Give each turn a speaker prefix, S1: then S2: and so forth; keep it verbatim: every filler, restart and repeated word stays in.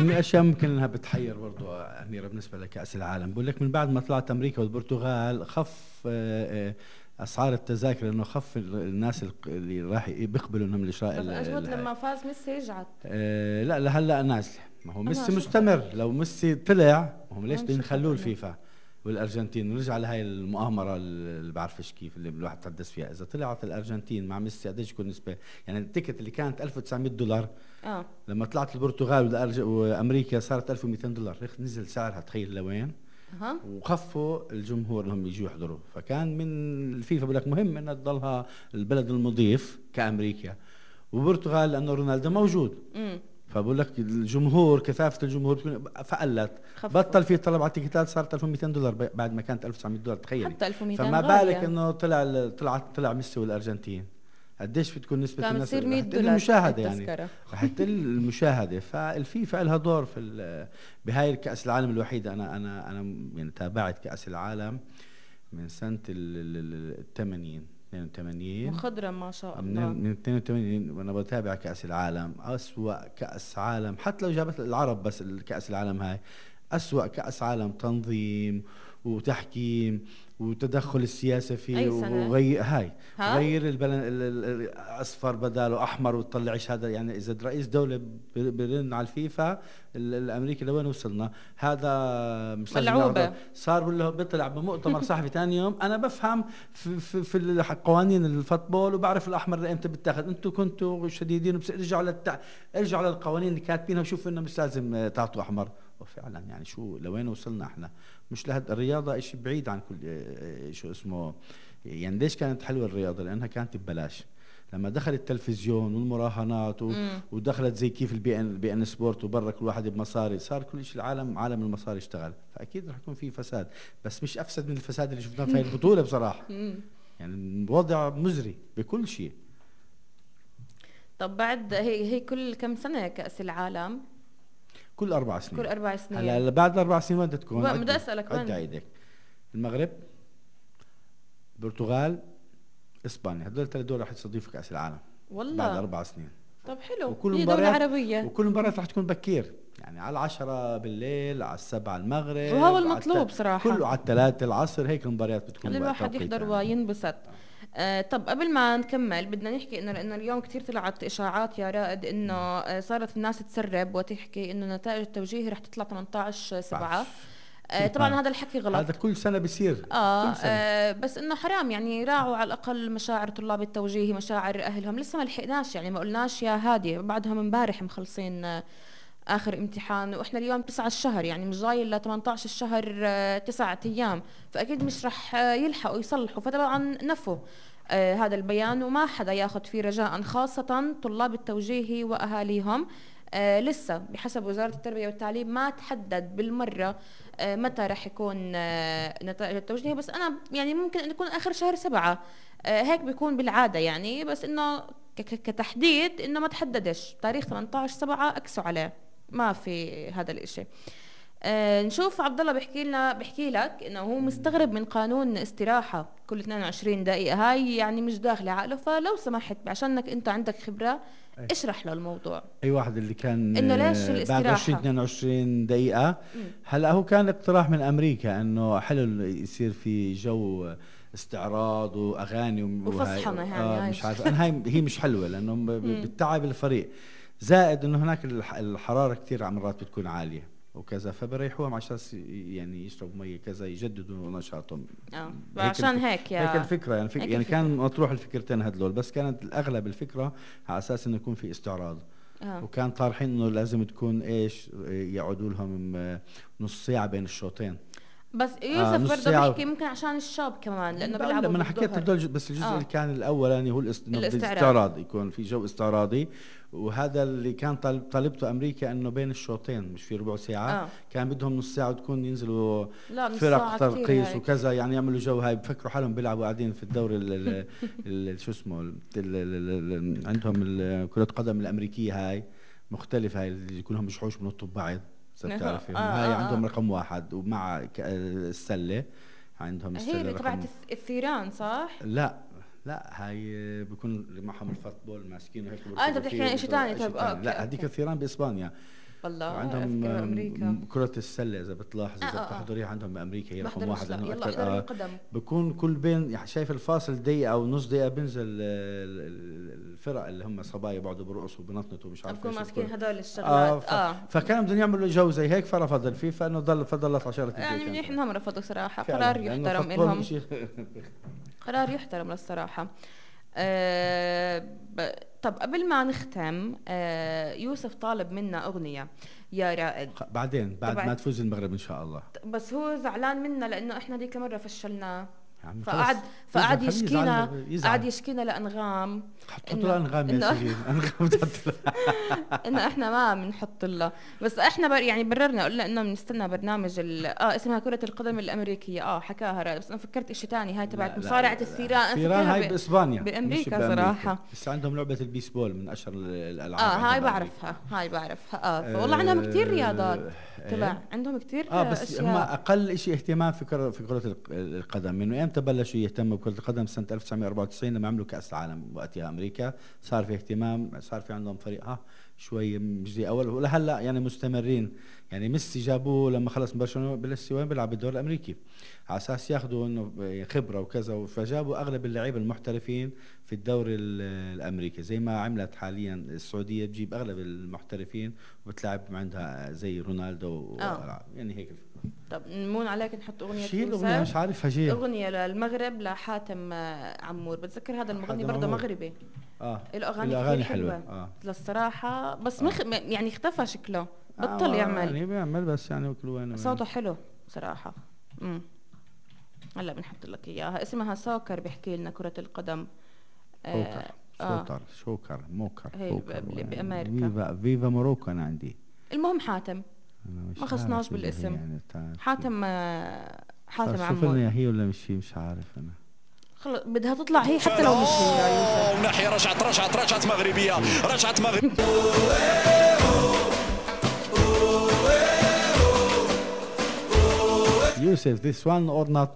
S1: يعني اشياء ممكن انها بتحير برضه اميره بالنسبه لكاس العالم. بقول لك من بعد ما طلعت امريكا والبرتغال خف آه، آه، اسعار التذاكر، لانه خف ال- الناس الق- اللي راح بيقبلوا انهم الاشراء
S2: بس
S1: ال-
S2: اجمد
S1: الهاي.
S2: لما فاز ميسي رجعت.
S1: آه، لا لهلا نازله. ما هو
S2: انا
S1: ميسي
S2: شفتها.
S1: مستمر، لو ميسي طلع هم ليش
S2: انا
S1: بدهم
S2: شفتها
S1: يخلوه
S2: كمان.
S1: الفيفا والارجنتين ونرجع لهي المؤامره اللي بعرفش كيف اللي الواحد تحدث فيها. اذا طلعت الارجنتين مع ميسي قديش يكون نسبه؟ يعني التيكت اللي كانت ألف وتسعمية دولار
S2: اه
S1: لما طلعت البرتغال والأرج- وامريكا صارت ألف ومئتين دولار، رخ- نزل سعرها تخيل لوين.
S2: ها
S1: وخفوا الجمهور انهم يجوا يحضروا. فكان من الفيفا بقول لك مهم انها تضلها البلد المضيف كامريكا، وبرتغال لانه رونالدو موجود.
S2: امم
S1: فبقول لك الجمهور كثافه الجمهور بتكون فقلت.
S2: خفوا.
S1: بطل في طلب على التيكيتات، صارت ألف ومئتين دولار ب- بعد ما كانت ألف وتسعمية دولار تخيلي.
S2: حتى ألف ومئتين
S1: فما بالك
S2: غالية.
S1: انه طلع طلع طلع ميسي والارجنتين، قديش بتكون نسبة
S2: كان
S1: الناس
S2: بتصير مية
S1: رح تقل
S2: دولار
S1: المشاهدة يعني،
S2: التذكرة.
S1: رح تقل المشاهدة. فالفيفا لها دور في ال- بهاي الكأس العالم الوحيدة. أنا أنا أنا يعني تابعت كأس العالم من سنة الثمانين اثنين وثمانين،
S2: مخضرم ما شاء
S1: من
S2: الله.
S1: من اثنين وثمانين وانا بتابع كأس العالم. أسوأ كأس عالم حتى لو جابت العرب، بس الكأس العالم هاي أسوأ كأس عالم تنظيم وتحكيم وتدخل السياسة فيه.
S2: أي سنة؟
S1: وغير هاي
S2: ها؟
S1: غير البلن ال- ال- الاصفر بداله احمر وتطلعش هذا. يعني اذا رئيس دوله ب- برن على الفيفا ال- الامريكي لوين وصلنا؟ هذا مش لازم
S2: ملعوبة.
S1: يعرض. صار ولا بيطلع بمؤتمر صحفي ثاني يوم انا بفهم في في, في الح- قوانين الفوتبول وبعرف الاحمر امتى بتاخذ. انتم كنتوا شديدين وبس ارجعوا للتع... ارجعوا للقوانين اللي كاتبينها وشوفوا انه مش لازم آه، تعطوا احمر. وفعلا يعني شو لوين وصلنا احنا؟ مش لهد الرياضه شيء بعيد عن كل آه، شو اسمه. يعني ليش كانت حلوه الرياضه؟ لانها كانت ببلاش. لما دخل التلفزيون والمراهنات و...
S2: مم.
S1: ودخلت زي كيف البي ان البي ان سبورت وبرا كل واحد بمصاري، صار كل شيء العالم عالم المصاري اشتغل. فاكيد رح يكون في فساد، بس مش افسد من الفساد اللي شفناه في هاي البطوله بصراحه.
S2: مم.
S1: يعني الوضع مزري بكل شيء.
S2: طب بعد هي هي كل كم سنة كأس العالم؟
S1: كل اربع سنين.
S2: كل أربع سنين.
S1: هلا بعد اربع سنين وين بدها تكون؟
S2: وين بدي
S1: عدي-
S2: أسألك
S1: عدي
S2: وين؟
S1: عيدك. المغرب، البرتغال، اسبانيا، هدول الثلاث دول رح يستضيفوا كاس العالم بعد
S2: والله.
S1: اربع سنين.
S2: طب حلو،
S1: وكل
S2: هي دولة
S1: مباريات
S2: عربية.
S1: وكل مباريات رح تكون بكير، يعني على العشرة بالليل، على السبعة المغرب،
S2: وهو
S1: على
S2: المطلوب
S1: الت-
S2: صراحة.
S1: كله على الثلاثة العصر. هيك المباريات بتكون
S2: خلي الواحد
S1: بتوقيت
S2: يحضر
S1: يعني.
S2: وينبسط. آه طب قبل ما نكمل بدنا نحكي انه لانه اليوم كثير طلعت اشاعات يا رائد انه آه صارت الناس تسرب وتحكي انه نتائج التوجيهي رح تطلع ثمانية عشر سبعة. آه طبعا
S1: آه.
S2: هذا الحكي غلط.
S1: هذا كل سنة بيصير.
S2: آه,
S1: كل سنة.
S2: اه بس انه حرام يعني راعوا على الاقل مشاعر طلاب التوجيهي، مشاعر اهلهم. لسه ما لحقناش يعني، ما قلناش يا هادي، بعدهم امبارح مخلصين آه اخر امتحان واحنا اليوم تسعة الشهر، يعني مش جاي الا ثمانية عشر الشهر آه تسعة ايام، فاكيد مش رح آه يلحقوا يصلحوا. فطبعا نفوا آه هذا البيان وما حدا ياخذ فيه رجاء، خاصة طلاب التوجيهي واهاليهم. آه لسه بحسب وزارة التربية والتعليم ما تحدد بالمرة آه متى رح يكون آه نتائج التوجيهي، بس أنا يعني ممكن أن يكون آخر شهر سبعة. آه هيك بيكون بالعادة يعني، بس إنه ك- ك- كتحديد إنه ما تحددش تاريخ ثمانية عشر سبعة، أكسوا عليه، ما في هذا الإشي. آه نشوف عبد الله بيحكي لنا، بيحكي لك انه هو مستغرب من قانون استراحه كل اثنين وعشرين دقيقه، هاي يعني مش داخله عقله. فلو سمحت عشانك انت عندك خبره
S1: أي.
S2: اشرح له الموضوع.
S1: اي واحد اللي كان
S2: إنه ليش
S1: آه، بعد
S2: الاستراحة؟
S1: عشرين اثنين وعشرين دقيقة.
S2: مم.
S1: هلا هو كان اقتراح من امريكا انه حلو يصير في جو استعراض واغاني وم-
S2: وفصحنة
S1: وهاي-
S2: يعني
S1: آه
S2: هاي.
S1: مش عارف انا، هاي هي مش حلوه لانه ب- ب- بتتعب الفريق. زائد انه هناك الح- الحراره كثير مرات بتكون عاليه وكذا، فبريحوهم عشان س- يعني يشربوا ميه كذا يجددوا نشاطهم.
S2: اه
S1: هيك
S2: عشان
S1: الفك-
S2: هيك يا
S1: هيك الفكره يعني، فك
S2: هيك
S1: يعني
S2: الفكرة.
S1: كان مطروح الفكرتين هدول، بس كانت الاغلب الفكره على اساس انه يكون في استعراض.
S2: آه.
S1: وكان طارحين انه لازم تكون ايش يقعدوا لهم م- نص ساعه بين الشوطين.
S2: بس
S1: آه،
S2: يوسف
S1: نص
S2: برضه
S1: ساعة.
S2: بيحكي ممكن عشان الشاب كمان لانه
S1: لا،
S2: بيلعبوا
S1: لما انا حكيت
S2: بالظهر.
S1: هدول ج- بس الجزء
S2: آه.
S1: اللي كان الاولاني هو الاست- إنه
S2: الاستعراض.
S1: الاستعراض، يكون في جو استعراضي. وهذا اللي كان طالب طالبته امريكا انه بين الشوطين مش في ربع ساعه.
S2: آه.
S1: كان بدهم نص ساعه وتكون ينزلوا
S2: لا نص
S1: فرق
S2: ساعة كتير
S1: ترقيص
S2: هيك.
S1: وكذا، يعني يعملوا جو. هاي بفكروا حالهم بيلعبوا قاعدين في الدوري ال- ال- ال- شو اسمه ال- ال- ال- ال- عندهم ال- كرة قدم الأمريكية هاي مختلفة، هاي اللي كلهم بيشحوش بنطوا ببعض إذا
S2: آه،
S1: بتعرفي.
S2: آه،
S1: هاي
S2: آه،
S1: عندهم
S2: آه.
S1: رقم واحد، ومع ك- السلة عندهم
S2: هي
S1: السلة
S2: اللي تبعت
S1: رقم.
S2: الث- الثيران صح؟
S1: لا لا، هاي بيكون اللي معهم الفوتبول ماسكينه هيك.
S2: آه، أنت بتحكي عن إشي تاني. طيب، آه،
S1: لا
S2: أوكي،
S1: هذيك
S2: أوكي.
S1: الثيران بإسبانيا.
S2: والله
S1: وعندهم
S2: أذكر أمريكا.
S1: كرة السلة إذا بتلاحظ، إذا
S2: آه آه.
S1: بتحضريها عندهم بأمريكا هي رقم
S2: بحضرش
S1: واحد،
S2: لا.
S1: لأنه
S2: يلا
S1: أكثر
S2: احضر
S1: آه
S2: القدم.
S1: بكون كل بين يعني شايف الفاصل دقيقة أو نص دقيقة بينزل ال- ال- الفرق اللي هم صبايا بيقعدوا برقصوا وبنطنطوا مش عارف
S2: بكون
S1: ايش
S2: ماسكين
S1: الكل.
S2: هدول الشغلات.
S1: آه, ف...
S2: اه
S1: فكانوا بدهم يعملوا جو زي هيك فرفض الفيفا انه ضل فضلت عشرة
S2: يعني منيح انهم رفضوا صراحة،
S1: فعلاً،
S2: قرار
S1: لأنه
S2: يحترم
S1: فوتبول
S2: لهم.
S1: شيء-
S2: قرار يحترم للصراحة. آه ب... طب قبل ما نختم، آه يوسف طالب منا أغنية يا رائد.
S1: بعدين بعد
S2: طبعاً.
S1: ما تفوز المغرب ان شاء الله.
S2: بس هو زعلان منا لأنه إحنا ديك مرة فشلناه،
S1: يا عمي
S2: فقعد
S1: خلص.
S2: فقعد
S1: يزعل-
S2: يشكينا
S1: يزعل- يزعل.
S2: قعد يشكينا لأنغام
S1: حط له انغام يا
S2: إنه-
S1: سيدي انغام تحط له.
S2: انه احنا ما بنحط لها. بس احنا بر يعني بررنا قلنا انه بنستنى برنامج ال- اه اسمها كرة القدم الامريكية، اه حكاها رائد. بس انا فكرت اشي ثاني، هاي تبعت
S1: لا، لا،
S2: مصارعة
S1: لا.
S2: الثيران. أنا
S1: ثيران
S2: فكرها
S1: هاي
S2: ب-
S1: باسبانيا مش
S2: بامريكا صراحة.
S1: بس عندهم لعبة البيسبول من اشهر الالعاب
S2: اه
S1: عندهم
S2: هاي
S1: بأمريكا.
S2: بعرفها، هاي بعرفها. اه والله عندهم كتير رياضات
S1: آه،
S2: تبع،
S1: إيه؟
S2: عندهم كتير
S1: اه بس
S2: اشياء.
S1: هم اقل شيء اهتمام في كرة في كرة الق- القدم. انه امتى بلشوا يهتموا بكرة القدم؟ سنة ألف وتسعمية وأربعة وتسعين لما عملوا كأس العالم وقتها امريكا، صار في اهتمام، صار في عندهم فريق ها شوي مش زي اول، ولهلا يعني مستمرين. يعني ميسي جابوه لما خلص من برشلونة بلش وين بيلعب بالدوري الامريكي على اساس ياخذوا انه خبرة وكذا، فجابوا اغلب اللعيبه المحترفين في الدوري ال- الامريكي، زي ما عملت حاليا السعودية بتجيب اغلب المحترفين وبتلعب عندها زي رونالدو و-
S2: آه.
S1: يعني هيك.
S2: طب نمون عليك نحط اغنية
S1: شيل
S2: يوسف.
S1: الاغنيه مش عارفها شيء.
S2: اغنية للمغرب لحاتم آه، عمور. بتذكر هذا المغني
S1: حاتم
S2: برضه
S1: عمور.
S2: مغربي،
S1: اه
S2: له اغاني
S1: الاغاني
S2: كتير
S1: حلوه.
S2: حلوة
S1: اه
S2: للصراحة. بس مخ... يعني اختفى شكله، بطل
S1: آه
S2: يعمل.
S1: يعني بيعمل بس يعني كل وين وين.
S2: صوته حلو صراحة. امم هلا بنحط لك اياها، اسمها سوكر، بيحكي لنا كرة القدم.
S1: شوكر
S2: آه.
S1: شوكر شوكر موكر
S2: هي
S1: شوكر
S2: ب-
S1: وين.
S2: بأمريكا.
S1: فيفا فيفا موروكو انا عندي.
S2: المهم حاتم،
S1: أنا مش
S2: ما خصناش
S1: عارف إذا هي
S2: بالاسم.
S1: يعني تعال.
S2: حاتم آه، حاتم
S1: صار شوف لنا
S2: عمور.
S1: هي ولا مش هي مش عارف انا.
S2: خلص بدها تطلع هي حتى لو مش هي يا يوسف.
S3: وناحية رجعت رجعت رجعت مغربية رجعت مغرب
S1: Yusuf, this one or not?